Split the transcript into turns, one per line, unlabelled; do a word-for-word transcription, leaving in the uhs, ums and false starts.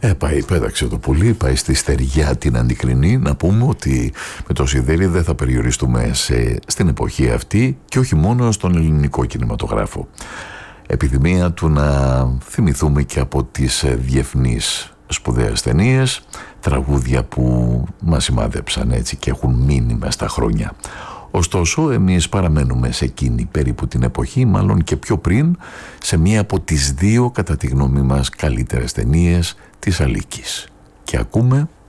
Ε, πάει, πέταξε το πουλί, πάει στη στεριά την αντικρινή. Να πούμε ότι με το Σιδέρι δεν θα περιοριστούμε σε, στην εποχή αυτή και όχι μόνο στον ελληνικό κινηματογράφο. Επιθυμία του να θυμηθούμε και από τις διεθνείς σπουδαίες ταινίες, τραγούδια που μας σημάδεψαν έτσι και έχουν μείνει μες στα χρόνια. Ωστόσο, εμείς παραμένουμε σε εκείνη περίπου την εποχή, μάλλον και πιο πριν, σε μία από τις δύο, κατά τη γνώμη μας, καλύτερες ταινίες της Αλίκης. Και ακούμε